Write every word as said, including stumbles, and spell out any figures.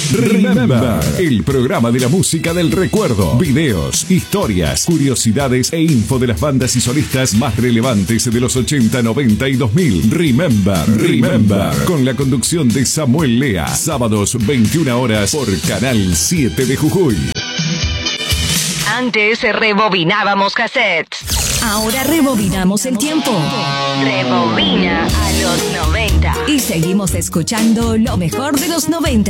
Remember, el programa de la música del recuerdo. Videos, historias, curiosidades e info de las bandas y solistas más relevantes de los ochenta, noventa y dos mil. Remember, Remember, con la conducción de Samuel Lea. Sábados veintiuna horas por Canal siete de Jujuy. Antes rebobinábamos cassettes. Ahora rebobinamos el tiempo. Rebobina a los noventa. Y seguimos escuchando lo mejor de los noventa.